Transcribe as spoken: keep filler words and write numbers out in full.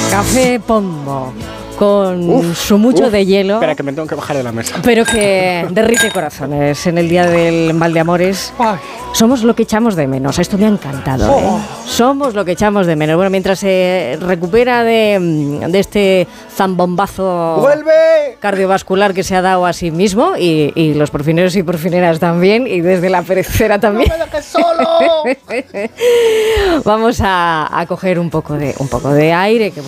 Café Pombo, con uf, su mucho uf, de hielo. Espera, que me tengo que bajar de la mesa. Pero que derrite corazones en el día del mal de amores. Ay. Somos lo que echamos de menos. Esto me ha encantado. Oh. ¿eh? Somos lo que echamos de menos. Bueno, mientras se recupera de, de este zambombazo ¡Vuelve! cardiovascular que se ha dado a sí mismo, y, y los porfineros y porfineras también, y desde la perecera también. ¡No me dejes solo! Vamos a, a coger un poco de, un poco de aire, que